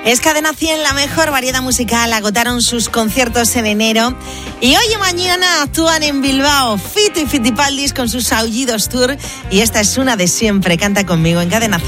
Es Cadena 100, la mejor variedad musical. Agotaron sus conciertos en enero y hoy y mañana actúan en Bilbao Fito y Fitipaldis con sus Aullidos Tour, y esta es una de siempre. Canta conmigo en Cadena 100.